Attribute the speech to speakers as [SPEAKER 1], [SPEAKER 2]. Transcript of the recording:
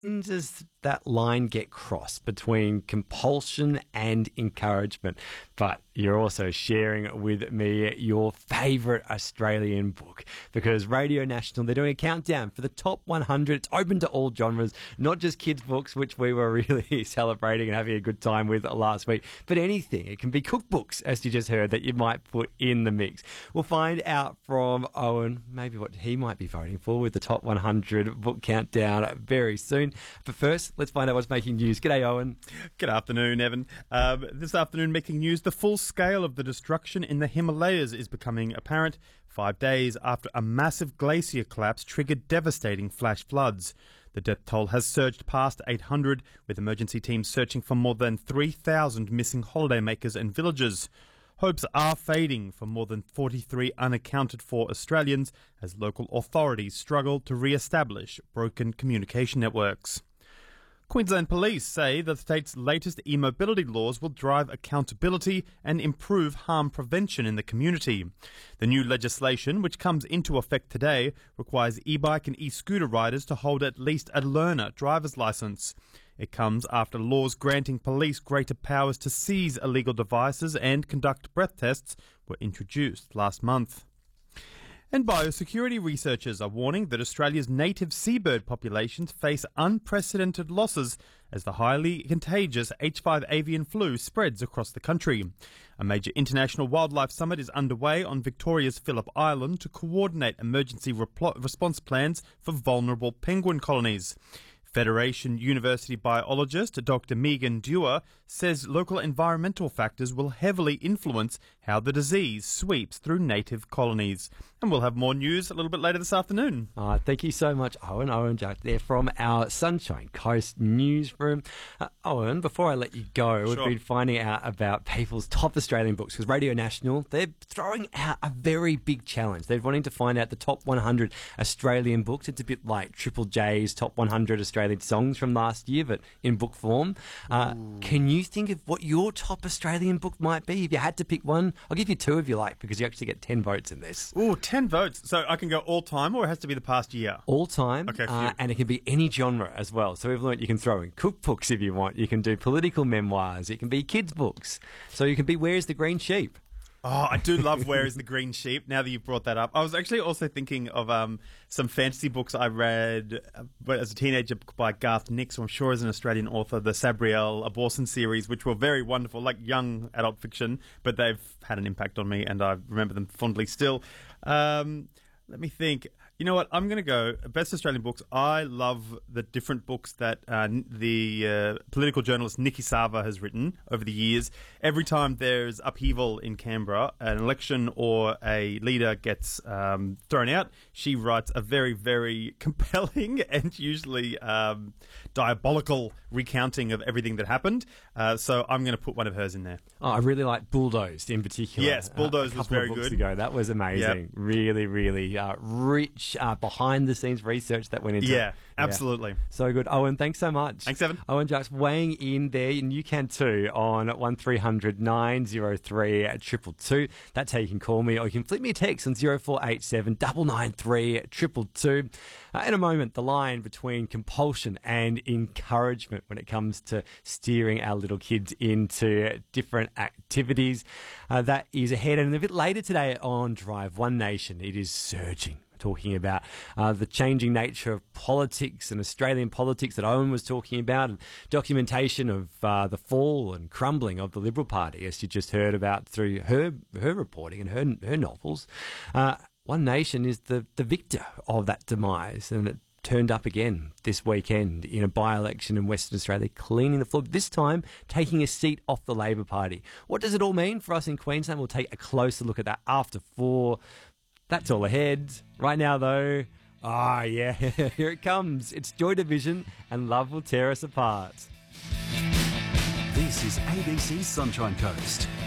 [SPEAKER 1] does that line get crossed between compulsion and encouragement? But you're also sharing with me your favourite Australian book, because Radio National, they're doing a countdown for the top 100. It's open to all genres, not just kids' books, which we were really celebrating and having a good time with last week, but anything. It can be cookbooks, as you just heard, that you might put in the mix. We'll find out from Owen maybe what he might be voting for with the top 100 book countdown very soon. But first, let's find out what's making news. G'day, Owen.
[SPEAKER 2] Good afternoon, Evan. This afternoon, making news, the full scale of the destruction in the Himalayas is becoming apparent 5 days after a massive glacier collapse triggered devastating flash floods. The death toll has surged past 800, with emergency teams searching for more than 3,000 missing holidaymakers and villagers. Hopes are fading for more than 43 unaccounted for Australians as local authorities struggle to re-establish broken communication networks. Queensland Police say the state's latest e-mobility laws will drive accountability and improve harm prevention in the community. The new legislation, which comes into effect today, requires e-bike and e-scooter riders to hold at least a learner driver's licence. It comes after laws granting police greater powers to seize illegal devices and conduct breath tests were introduced last month. And biosecurity researchers are warning that Australia's native seabird populations face unprecedented losses as the highly contagious H5 avian flu spreads across the country. A major international wildlife summit is underway on Victoria's Phillip Island to coordinate emergency response plans for vulnerable penguin colonies. Federation University biologist Dr. Megan Dewar says local environmental factors will heavily influence how the disease sweeps through native colonies. And we'll have more news a little bit later this afternoon.
[SPEAKER 1] Thank you so much, Owen. Owen Jack there from our Sunshine Coast newsroom. Owen, before I let you go, We've been finding out about people's top Australian books, because Radio National, they're throwing out a very big challenge. They're wanting to find out the top 100 Australian books. It's a bit like Triple J's top 100 Australian songs from last year, but in book form. Can you think of what your top Australian book might be? If you had to pick one, I'll give you two if you like, because you actually get 10 votes in this.
[SPEAKER 2] Ooh, 10 votes. So I can go all time, or it has to be the past year?
[SPEAKER 1] All time.
[SPEAKER 2] Okay,
[SPEAKER 1] and it can be any genre as well. So we've learnt you can throw in cookbooks if you want. You can do political memoirs. It can be kids' books. So you can be Where's the Green Sheep?
[SPEAKER 2] Oh, I do love Where is the Green Sheep, now that you've brought that up. I was actually also thinking of some fantasy books I read as a teenager by Garth Nix, who I'm sure is an Australian author, the Sabriel Aborson series, which were very wonderful, like young adult fiction, but they've had an impact on me, and I remember them fondly still. Let me think. You know what? I'm going to go Best Australian Books. I love the different books that the political journalist Nikki Sava has written over the years. Every time there's upheaval in Canberra, an election or a leader gets thrown out, she writes a very, very compelling and usually diabolical recounting of everything that happened. So I'm going to put one of hers in there.
[SPEAKER 1] Oh, I really like Bulldozed in particular.
[SPEAKER 2] Yes, Bulldozed was very good.
[SPEAKER 1] Ago. That was amazing. Yep. Really, really rich behind-the-scenes research that went into it.
[SPEAKER 2] Yeah, absolutely.
[SPEAKER 1] So good. Owen, thanks so much.
[SPEAKER 2] Thanks, Evan.
[SPEAKER 1] Owen Jacks weighing in there, and you can too, on 1300 903 222. That's how you can call me, or you can flip me a text on 0487 993 222. In a moment, the line between compulsion and encouragement when it comes to steering our little kids into different activities. That is ahead, and a bit later today on Drive One Nation, it is surging. Talking about the changing nature of politics and Australian politics that Owen was talking about, and documentation of the fall and crumbling of the Liberal Party, as you just heard about through her reporting and her novels. One Nation is the victor of that demise, and it turned up again this weekend in a by-election in Western Australia, cleaning the floor, this time taking a seat off the Labor Party. What does it all mean for us in Queensland? We'll take a closer look at that after 4. That's all ahead. Right now, though, here it comes. It's Joy Division, and Love Will Tear Us Apart.
[SPEAKER 3] This is ABC Sunshine Coast.